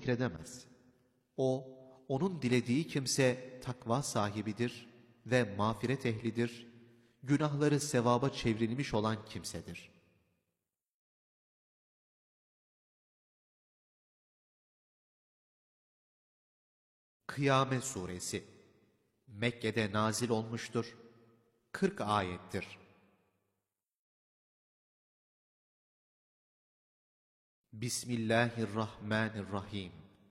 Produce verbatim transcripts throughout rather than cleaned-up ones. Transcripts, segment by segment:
zikredemez. O, onun dilediği kimse takva sahibidir ve mağfiret ehlidir, günahları sevaba çevrilmiş olan kimsedir. Kıyamet Suresi Mekke'de nazil olmuştur. kırk ayettir. Bismillahirrahmanirrahim.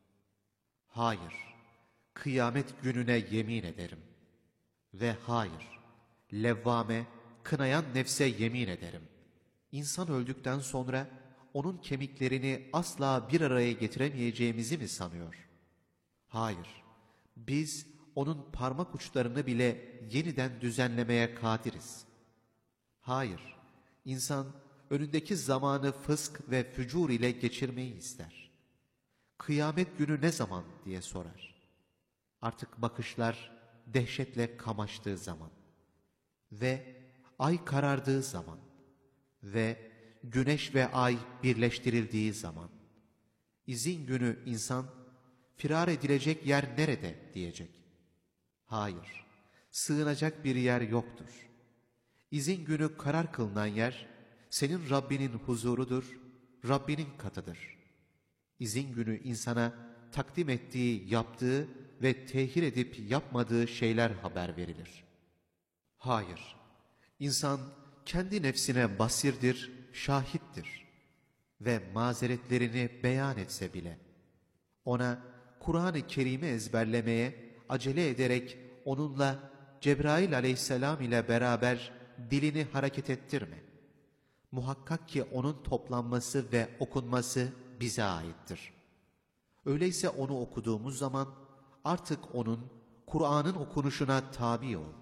Hayır, kıyamet gününe yemin ederim. Ve hayır, levvame, kınayan nefse yemin ederim. İnsan öldükten sonra onun kemiklerini asla bir araya getiremeyeceğimizi mi sanıyor? Hayır, biz onun parmak uçlarını bile yeniden düzenlemeye kadiriz. Hayır, insan önündeki zamanı fısk ve fücur ile geçirmeyi ister. Kıyamet günü ne zaman diye sorar. Artık bakışlar dehşetle kamaştığı zaman ve ay karardığı zaman ve güneş ve ay birleştirildiği zaman, izin günü insan, firar edilecek yer nerede diyecek. Hayır, sığınacak bir yer yoktur. İzin günü karar kılınan yer, senin Rabbinin huzurudur, Rabbinin katıdır. İzin günü insana takdim ettiği, yaptığı ve tehir edip yapmadığı şeyler haber verilir. Hayır, insan kendi nefsine basirdir, şahittir ve mazeretlerini beyan etse bile, ona Kur'an-ı Kerim'i ezberlemeye acele ederek onunla Cebrail aleyhisselam ile beraber dilini hareket ettirme. Muhakkak ki onun toplanması ve okunması bize aittir. Öyleyse onu okuduğumuz zaman artık onun, Kur'an'ın okunuşuna tabi ol.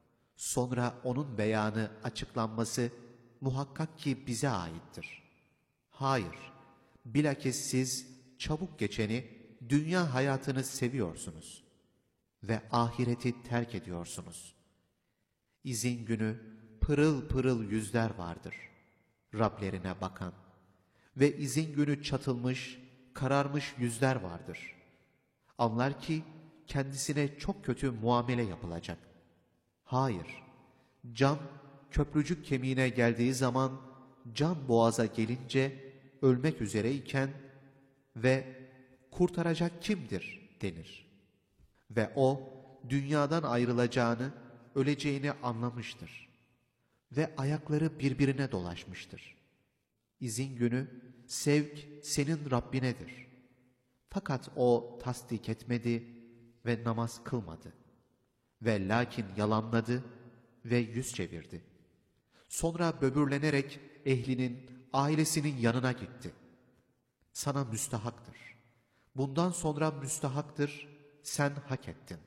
Sonra onun beyanı, açıklanması muhakkak ki bize aittir. Hayır, bilakis siz çabuk geçeni, dünya hayatını seviyorsunuz ve ahireti terk ediyorsunuz. İzin günü pırıl pırıl yüzler vardır, Rablerine bakan ve izin günü çatılmış, kararmış yüzler vardır. Anlar ki kendisine çok kötü muamele yapılacak. Hayır, can köprücük kemiğine geldiği zaman, can boğaza gelince ölmek üzereyken ve kurtaracak kimdir denir. Ve o dünyadan ayrılacağını, öleceğini anlamıştır. Ve ayakları birbirine dolaşmıştır. İzin günü sevk senin Rabbinedir. Fakat o tasdik etmedi ve namaz kılmadı. Ve lakin yalanladı ve yüz çevirdi. Sonra böbürlenerek ehlinin, ailesinin yanına gitti. Sana müstahaktır. Bundan sonra müstahaktır, sen hak ettin.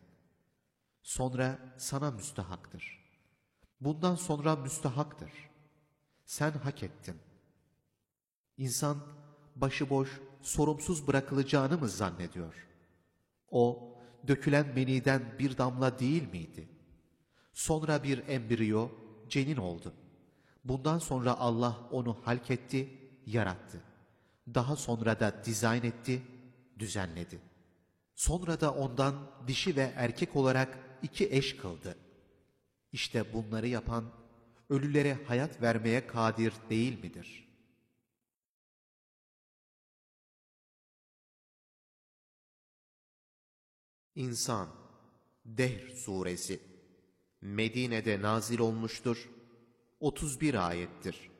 Sonra sana müstahaktır. Bundan sonra müstahaktır. Sen hak ettin. İnsan başıboş, sorumsuz bırakılacağını mı zannediyor? O, dökülen meniden bir damla değil miydi? Sonra bir embriyo, cenin oldu. Bundan sonra Allah onu halketti, yarattı. Daha sonra da dizayn etti, düzenledi. Sonra da ondan dişi ve erkek olarak iki eş kıldı. İşte bunları yapan, ölülere hayat vermeye kadir değil midir? İnsan Dehr Suresi Medine'de nazil olmuştur. otuz bir ayettir.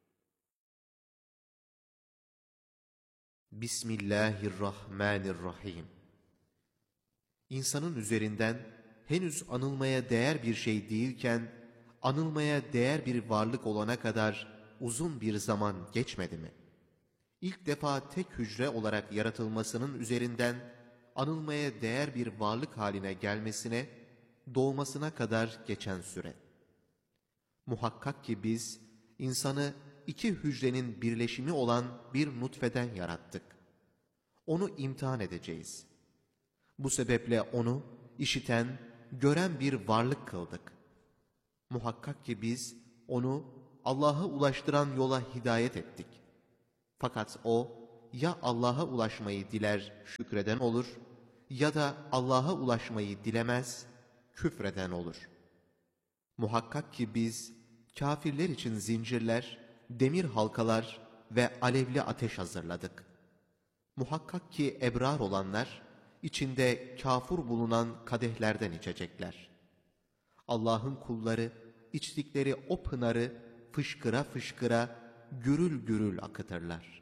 Bismillahirrahmanirrahim. İnsanın üzerinden henüz anılmaya değer bir şey değilken, anılmaya değer bir varlık olana kadar uzun bir zaman geçmedi mi? İlk defa tek hücre olarak yaratılmasının üzerinden anılmaya değer bir varlık haline gelmesine, doğmasına kadar geçen süre. Muhakkak ki biz insanı iki hücrenin birleşimi olan bir nutfeden yarattık. Onu imtihan edeceğiz. Bu sebeple onu işiten, gören bir varlık kıldık. Muhakkak ki biz onu Allah'a ulaştıran yola hidayet ettik. Fakat o ya Allah'a ulaşmayı diler, şükreden olur ya da Allah'a ulaşmayı dilemez, küfreden olur. Muhakkak ki biz kâfirler için zincirler, demir halkalar ve alevli ateş hazırladık. Muhakkak ki ebrar olanlar içinde kâfur bulunan kadehlerden içecekler. Allah'ın kulları içtikleri o pınarı fışkıra fışkıra gürül gürül akıtırlar.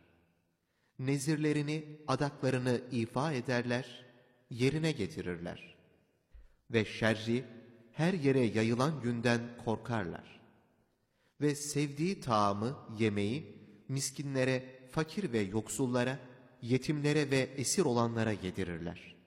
Nezirlerini, adaklarını ifa ederler, yerine getirirler. Ve şerri her yere yayılan günden korkarlar. Ve sevdiği taamı, yemeği miskinlere, fakir ve yoksullara, yetimlere ve esir olanlara yedirirler.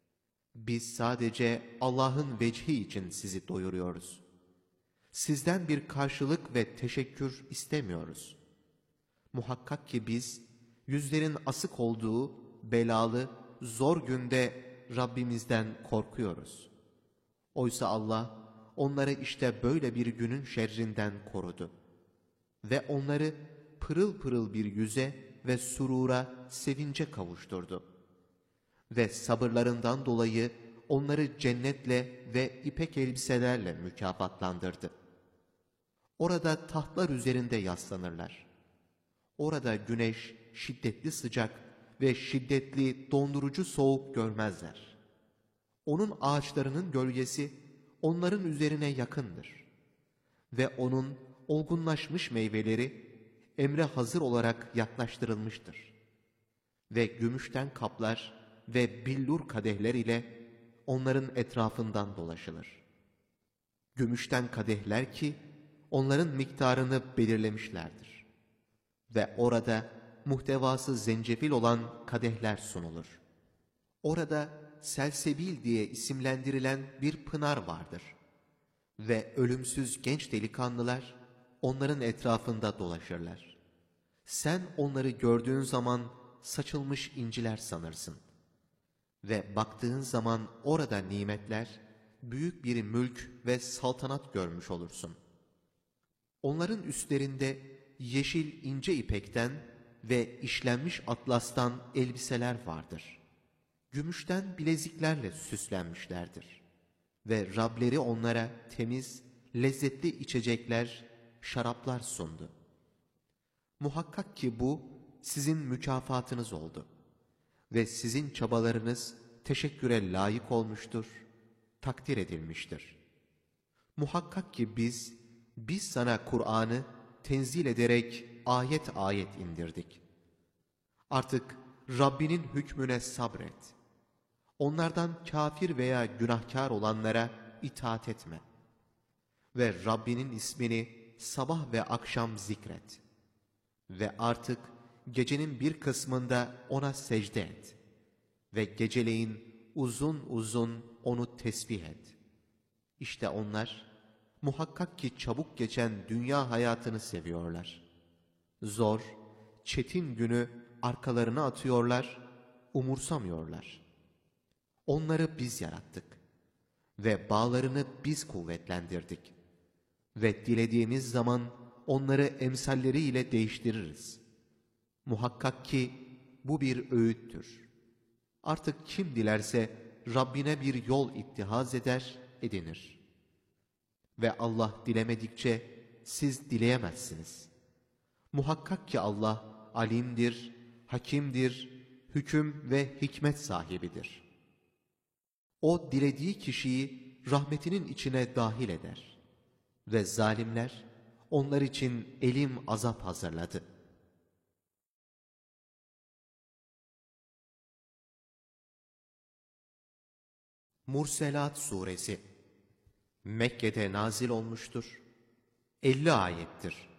Biz sadece Allah'ın vecihi için sizi doyuruyoruz. Sizden bir karşılık ve teşekkür istemiyoruz. Muhakkak ki biz, yüzlerin asık olduğu belalı, zor günde Rabbimizden korkuyoruz. Oysa Allah, onları işte böyle bir günün şerrinden korudu. Ve onları pırıl pırıl bir yüze ve surura, sevince kavuşturdu. Ve sabırlarından dolayı onları cennetle ve ipek elbiselerle mükafatlandırdı. Orada tahtlar üzerinde yaslanırlar. Orada güneş şiddetli sıcak ve şiddetli dondurucu soğuk görmezler. Onun ağaçlarının gölgesi onların üzerine yakındır. Ve onun olgunlaşmış meyveleri emre hazır olarak yaklaştırılmıştır. Ve gümüşten kaplar ve billur kadehler ile onların etrafından dolaşılır. Gümüşten kadehler ki onların miktarını belirlemişlerdir. Ve orada muhtevası zencefil olan kadehler sunulur. Orada Selsebil diye isimlendirilen bir pınar vardır. Ve ölümsüz genç delikanlılar onların etrafında dolaşırlar. Sen onları gördüğün zaman saçılmış inciler sanırsın. Ve baktığın zaman orada nimetler, büyük bir mülk ve saltanat görmüş olursun. Onların üstlerinde yeşil ince ipekten ve işlenmiş atlastan elbiseler vardır. Gümüşten bileziklerle süslenmişlerdir. Ve Rableri onlara temiz, lezzetli içecekler, şaraplar sundu. Muhakkak ki bu sizin mükafatınız oldu. Ve sizin çabalarınız teşekküre layık olmuştur, takdir edilmiştir. Muhakkak ki biz, biz sana Kur'an'ı tenzil ederek ayet ayet indirdik. Artık Rabbinin hükmüne sabret. Onlardan kafir veya günahkar olanlara itaat etme. Ve Rabbinin ismini sabah ve akşam zikret. Ve artık gecenin bir kısmında ona secde et. Ve geceleyin uzun uzun onu tesbih et. İşte onlar muhakkak ki çabuk geçen dünya hayatını seviyorlar. Zor, çetin günü arkalarına atıyorlar, umursamıyorlar. Onları biz yarattık ve bağlarını biz kuvvetlendirdik. Ve dilediğimiz zaman onları emsalleriyle değiştiririz. Muhakkak ki bu bir öğüttür. Artık kim dilerse Rabbine bir yol ittihaz eder, edinir. Ve Allah dilemedikçe siz dileyemezsiniz. Muhakkak ki Allah alimdir, hakimdir, hüküm ve hikmet sahibidir. O dilediği kişiyi rahmetinin içine dahil eder. Ve zalimler onlar için elim azap hazırladı. Murselat Suresi Mekke'de nazil olmuştur. elli ayettir.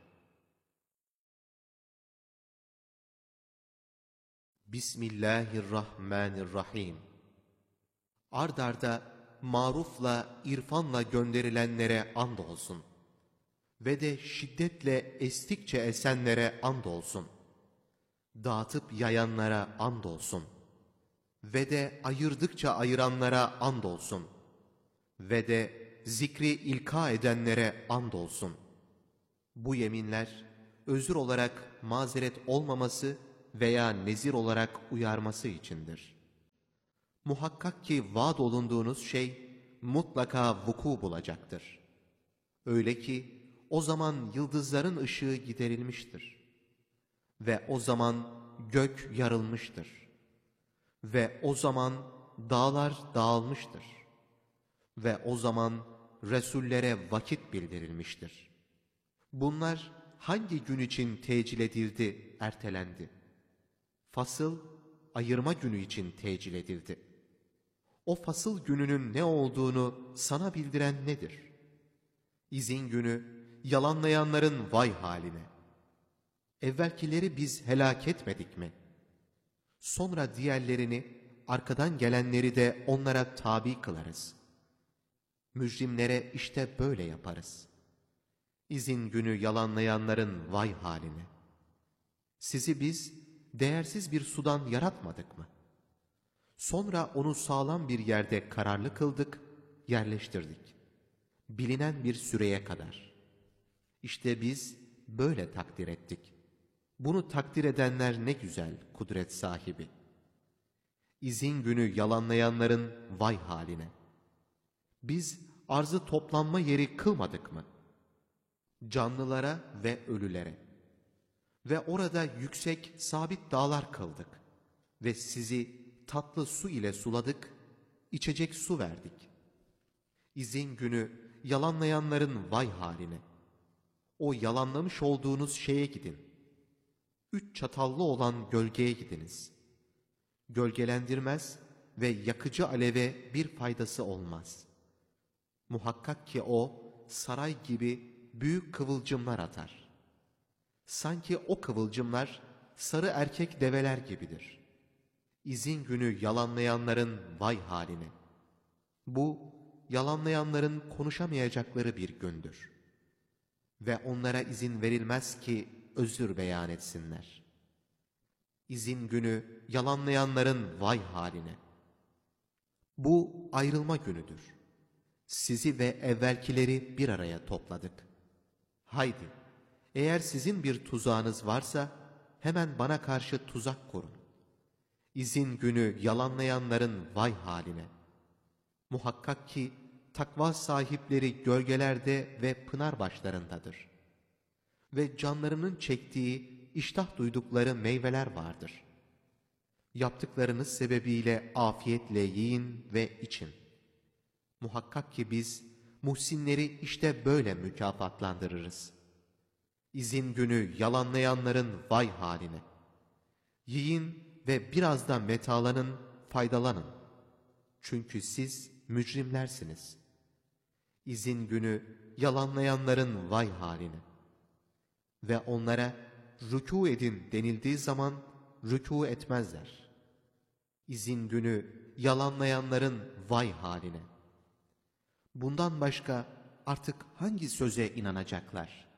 Bismillahirrahmanirrahim. Ard arda marufla, irfanla gönderilenlere andolsun. Ve de şiddetle estikçe esenlere andolsun. Dağıtıp yayanlara andolsun. Ve de ayırdıkça ayıranlara andolsun. Ve de zikri ilka edenlere andolsun. Bu yeminler özür olarak mazeret olmaması veya nezir olarak uyarması içindir. Muhakkak ki vaad olunduğunuz şey mutlaka vuku bulacaktır. Öyle ki o zaman yıldızların ışığı giderilmiştir. Ve o zaman gök yarılmıştır. Ve o zaman dağlar dağılmıştır. Ve o zaman Resullere vakit bildirilmiştir. Bunlar hangi gün için tecil edildi, ertelendi? Fasıl, ayırma günü için tecil edildi. O fasıl gününün ne olduğunu sana bildiren nedir? İzin günü, yalanlayanların vay haline. Evvelkileri biz helak etmedik mi? Sonra diğerlerini, arkadan gelenleri de onlara tabi kılarız. Mücrimlere işte böyle yaparız. İzin günü yalanlayanların vay haline. Sizi biz değersiz bir sudan yaratmadık mı? Sonra onu sağlam bir yerde kararlı kıldık, yerleştirdik. Bilinen bir süreye kadar. İşte biz böyle takdir ettik. Bunu takdir edenler ne güzel kudret sahibi. İzin günü yalanlayanların vay haline. Biz arzı toplanma yeri kılmadık mı? Canlılara ve ölülere. Ve orada yüksek, sabit dağlar kıldık. Ve sizi tatlı su ile suladık, içecek su verdik. İzin günü yalanlayanların vay haline. O yalanlamış olduğunuz şeye gidin. Üç çatallı olan gölgeye gidiniz. Gölgelendirmez ve yakıcı aleve bir faydası olmaz. Muhakkak ki o saray gibi büyük kıvılcımlar atar. Sanki o kıvılcımlar sarı erkek develer gibidir. İzin günü yalanlayanların vay haline. Bu, yalanlayanların konuşamayacakları bir gündür. Ve onlara izin verilmez ki özür beyan etsinler. İzin günü yalanlayanların vay haline. Bu ayrılma günüdür. Sizi ve evvelkileri bir araya topladık. Haydi, eğer sizin bir tuzağınız varsa hemen bana karşı tuzak kurun. İzin günü yalanlayanların vay haline. Muhakkak ki takva sahipleri gölgelerde ve pınar başlarındadır. Ve canlarının çektiği, iştah duydukları meyveler vardır. Yaptıklarınız sebebiyle afiyetle yiyin ve için. Muhakkak ki biz muhsinleri işte böyle mükafatlandırırız. İzin günü yalanlayanların vay haline. Yiyin ve biraz da metalanın, faydalanın. Çünkü siz mücrimlersiniz. İzin günü yalanlayanların vay haline. Ve onlara rükû edin denildiği zaman rükû etmezler. İzin günü yalanlayanların vay haline. Bundan başka artık hangi söze inanacaklar?